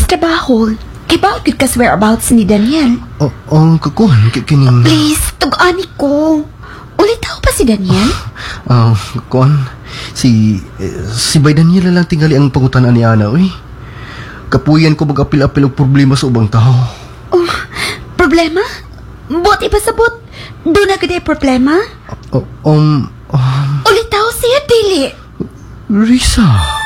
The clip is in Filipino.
sa trabaho. Kay ba good ka whereabouts ni Daniel? Kakuhan, kining... Please, tug-ani ko. Ulitaw pa si Daniel? Kakuhan, si Bay Daniel lang tingali ang pangutan ni Ana, uy. Kapuyan ko mag-apil-apil og problema sa ubang tao. Problema? Buti ba sabot? Doon na gano'y problema? Ulitaw siya, dili. Risa...